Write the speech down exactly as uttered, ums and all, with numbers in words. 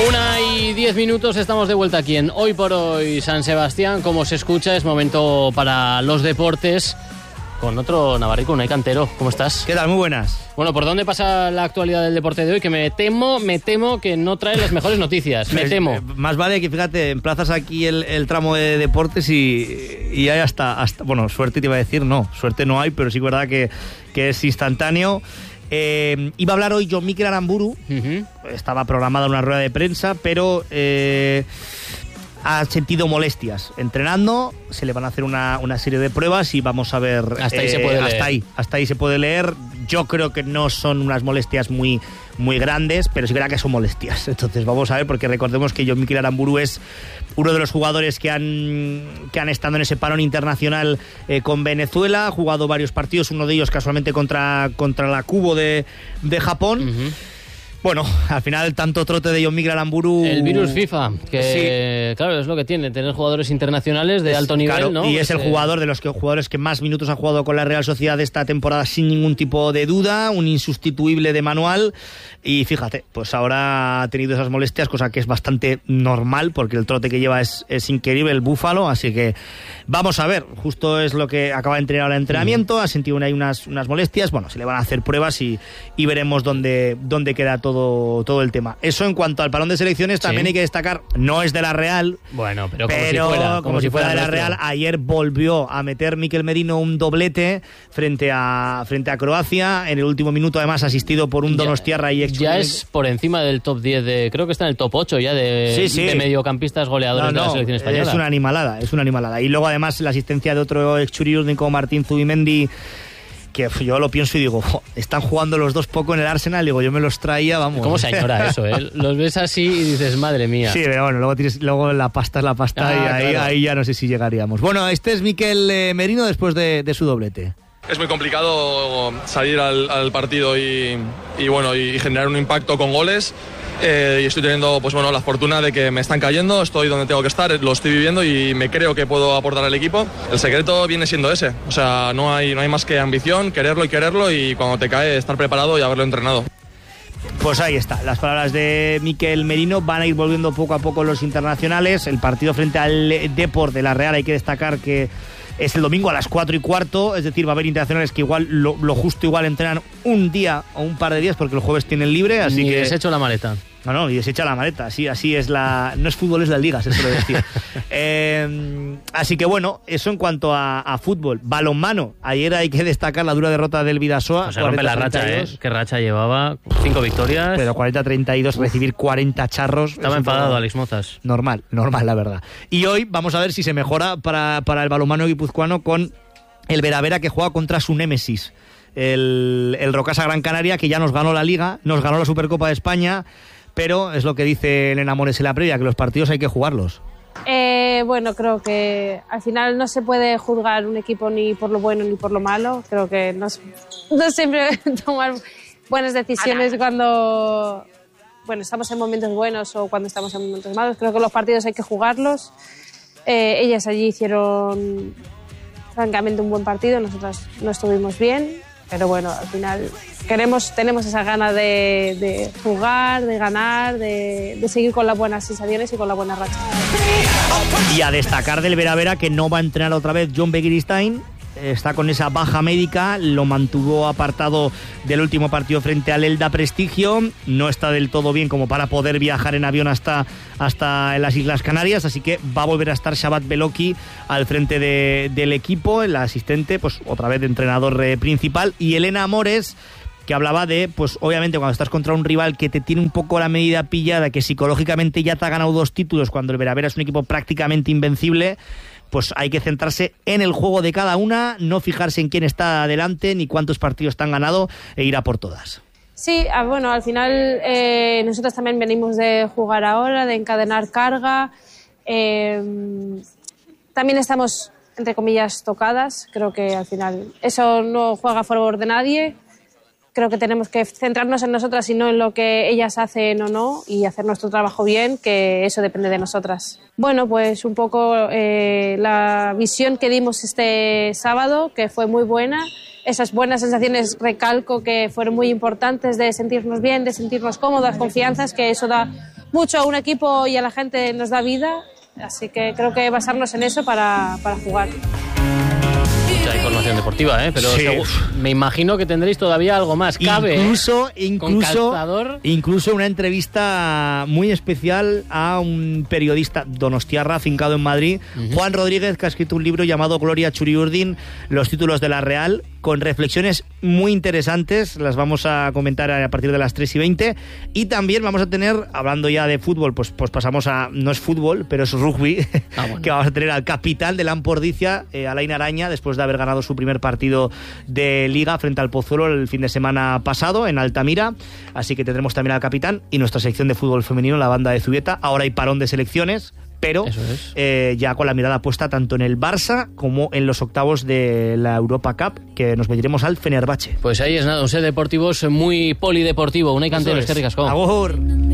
Una y diez minutos, estamos de vuelta aquí en Hoy por Hoy San Sebastián. Como se escucha, es momento para los deportes con otro navarrico, Unai Cantero. ¿Cómo estás? ¿Qué tal? Muy buenas. Bueno, ¿por dónde pasa la actualidad del deporte de hoy? Que me temo, me temo que no trae las mejores noticias. Me temo. Más vale que, fíjate, emplazas aquí el, el tramo de deportes y, y hay hasta, hasta... Bueno, suerte te iba a decir, no. Suerte no hay, pero sí es verdad que, que es instantáneo. Eh, iba a hablar hoy Jon Mikel Aramburu. Uh-huh. Estaba programada una rueda de prensa, pero eh, ha sentido molestias entrenando. Se le van a hacer una, una serie de pruebas y vamos a ver. Hasta ahí eh, se puede leer. Hasta ahí, hasta ahí se puede leer. Yo creo que no son unas molestias muy, muy grandes, pero sí verá que son molestias. Entonces vamos a ver, porque recordemos que Jon Mikel Aramburu es uno de los jugadores que han, que han estado en ese parón internacional eh, con Venezuela. Ha jugado varios partidos, uno de ellos casualmente contra, contra la Cubo de, de Japón. Uh-huh. Bueno, al final tanto trote de Jon Mikel Aramburu... El virus FIFA, que sí. Claro, es lo que tiene, tener jugadores internacionales de es, alto nivel, claro, ¿no? Y es pues, el jugador de los que, jugadores que más minutos ha jugado con la Real Sociedad esta temporada sin ningún tipo de duda, un insustituible de manual. Y fíjate, pues ahora ha tenido esas molestias, cosa que es bastante normal, porque el trote que lleva es, es increíble, el búfalo, así que vamos a ver, justo es lo que acaba de entrenar ahora el entrenamiento, mm. ha sentido una, unas, unas molestias, bueno, se le van a hacer pruebas y, y veremos dónde, dónde queda todo Todo, todo el tema. Eso en cuanto al parón de selecciones, también sí. Hay que destacar, no es de la Real, bueno, pero, pero como si fuera, como como si fuera, fuera de la Real. Ayer volvió a meter Mikel Merino un doblete frente a frente a Croacia, en el último minuto además asistido por un Donostiarra y ex. Ya es por encima del top diez de, creo que está en el top ocho ya de, sí, sí. de mediocampistas goleadores no, no, de la selección española. Es una animalada, es una animalada. Y luego además la asistencia de otro ex churiúrnico, Martín Zubimendi, que yo lo pienso y digo, están jugando los dos poco en el Arsenal, digo, yo me los traía, vamos. ¿Cómo se añora eso, eh? Los ves así y dices, madre mía. Sí, pero bueno, luego, tienes, luego la pasta es la pasta ah, y ahí, claro. ahí ya no sé si llegaríamos. Bueno, este es Mikel eh, Merino después de, de su doblete. Es muy complicado salir al, al partido y, y, bueno, y generar un impacto con goles. Eh, y estoy teniendo pues bueno la fortuna de que me están cayendo, estoy donde tengo que estar, lo estoy viviendo y me creo que puedo aportar al equipo. El secreto viene siendo ese, o sea, no hay, no hay más que ambición, quererlo y quererlo, y cuando te cae estar preparado y haberlo entrenado. Pues ahí está, las palabras de Mikel Merino. Van a ir volviendo poco a poco los internacionales. El partido frente al Depor de la Real, hay que destacar que es el domingo a las cuatro y cuarto, es decir, va a haber internacionales que igual lo, lo justo igual entrenan un día o un par de días porque el jueves tienen libre, así Ni que... deshecho la maleta. No, no, y desecha la maleta, así, así es la... No es fútbol, es la liga, se suele decir. eh, así que bueno, eso en cuanto a, a fútbol. Balonmano, ayer hay que destacar la dura derrota del Vidasoa. O sea, rompe la racha, ¿eh? Qué racha llevaba, cinco victorias. Pero cuarenta a treinta y dos, recibir cuarenta charros. Estaba enfadado Alex Mozas. Normal, normal, la verdad. Y hoy vamos a ver si se mejora para, para el balonmano guipuzcoano con el Veravera, que juega contra su némesis. El, el Rocasa Gran Canaria, que ya nos ganó la Liga, nos ganó la Supercopa de España, pero es lo que dice Elena Mores en la previa, que los partidos hay que jugarlos. Eh, bueno, creo que al final no se puede juzgar un equipo ni por lo bueno ni por lo malo. Creo que no, no siempre tomar buenas decisiones cuando bueno, estamos en momentos buenos o cuando estamos en momentos malos. Creo que los partidos hay que jugarlos. Eh, ellas allí hicieron francamente un buen partido, nosotras no estuvimos bien, pero bueno, al final queremos, tenemos esa gana de, de jugar, de ganar, de, de seguir con las buenas sensaciones y con la buena racha. Y a destacar del Veravera que no va a entrenar otra vez John Begiristain, está con esa baja médica, lo mantuvo apartado del último partido frente al Elda Prestigio, no está del todo bien como para poder viajar en avión hasta, hasta las Islas Canarias, así que va a volver a estar Shabat Beloki al frente de, del equipo, el asistente, pues otra vez de entrenador eh, principal, y Elena Mores, que hablaba de, pues obviamente cuando estás contra un rival que te tiene un poco la medida pillada, que psicológicamente ya te ha ganado dos títulos, cuando el Veravera es un equipo prácticamente invencible, pues hay que centrarse en el juego de cada una, no fijarse en quién está adelante ni cuántos partidos están ganado e ir a por todas. Sí, bueno, al final eh, nosotros también venimos de jugar ahora, de encadenar carga. Eh, también estamos, entre comillas, tocadas. Creo que al final eso no juega a favor de nadie. Creo que tenemos que centrarnos en nosotras y no en lo que ellas hacen o no, y hacer nuestro trabajo bien, que eso depende de nosotras. Bueno, pues un poco eh, la visión que dimos este sábado, que fue muy buena. Esas buenas sensaciones, recalco, que fueron muy importantes, de sentirnos bien, de sentirnos cómodas, confianzas, que eso da mucho a un equipo y a la gente nos da vida, así que creo que basarnos en eso para, para jugar. Mucha información deportiva, ¿eh? Pero sí. segu- me imagino que tendréis todavía algo más. Cabe, incluso, ¿eh? incluso, Con calzador. incluso una entrevista muy especial a un periodista donostiarra afincado en Madrid, uh-huh. Juan Rodríguez, que ha escrito un libro llamado Gloria Churiurdin, los títulos de la Real, con reflexiones muy interesantes. Las vamos a comentar a partir de las tres y veinte. Y también vamos a tener, hablando ya de fútbol, pues, pues pasamos a, no es fútbol, pero es rugby, ah, bueno. que vamos a tener al capitán de la Ampordicia, eh, Alain Araña, después de haber ganado su primer partido de Liga frente al Pozuelo el fin de semana pasado en Altamira. Así que tendremos también al capitán y nuestra sección de fútbol femenino, la banda de Zubieta. Ahora hay parón de selecciones, pero es. eh, ya con la mirada puesta tanto en el Barça como en los octavos de la Europa Cup, que nos mediremos al Fenerbahce. Pues ahí es nada, un set deportivo muy polideportivo, una y cantero, es que ricasco. Agur.